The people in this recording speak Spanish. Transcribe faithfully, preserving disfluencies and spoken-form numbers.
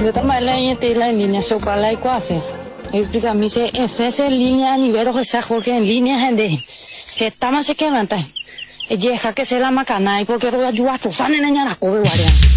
Yo también leí la en línea, sopa la ecuación. Explica, me dice, es en línea, nivel que se jorge en línea, gente. Que está más se quedan, y deja que se la macana, y porque lo ayuda a tu fan en la cobe, guardia.